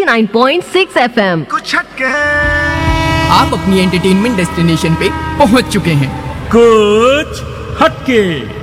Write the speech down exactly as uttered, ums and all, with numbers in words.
नवासी पॉइंट छह F M. कुछ हटके आप अपनी एंटरटेनमेंट डेस्टिनेशन पे पहुंच चुके हैं। कुछ हटके।